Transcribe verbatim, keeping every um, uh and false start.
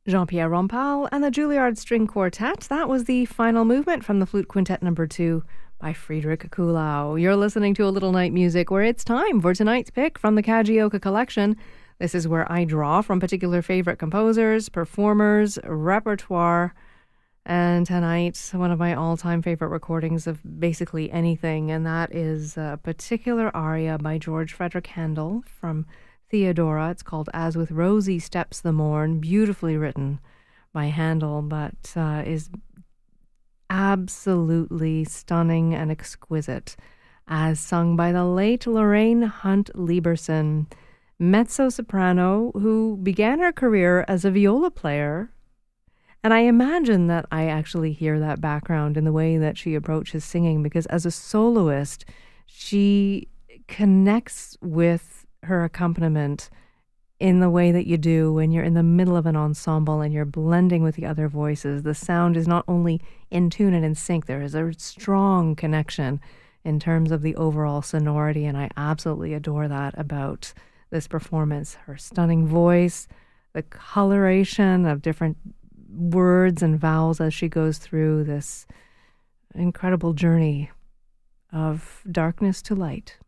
Jean-Pierre Rampal and the Juilliard String Quartet. That was the final movement from the Flute Quintet number two by Friedrich Kuhlau. You're listening to A Little Night Music, where it's time for tonight's pick from the Kagioka collection. This is where I draw from particular favorite composers, performers, repertoire, and tonight, one of my all-time favorite recordings of basically anything, and that is a particular aria by George Frederick Handel from Theodora. It's called As With Rosy Steps the Morn, beautifully written by Handel, but uh, is absolutely stunning and exquisite, as sung by the late Lorraine Hunt Lieberson, mezzo-soprano who began her career as a viola player. And I imagine that I actually hear that background in the way that she approaches singing, because as a soloist, she connects with her accompaniment in the way that you do when you're in the middle of an ensemble and you're blending with the other voices. The sound is not only in tune and in sync, there is a strong connection in terms of the overall sonority, and I absolutely adore that about this performance. Her stunning voice, the coloration of different words and vowels as she goes through this incredible journey of darkness to light.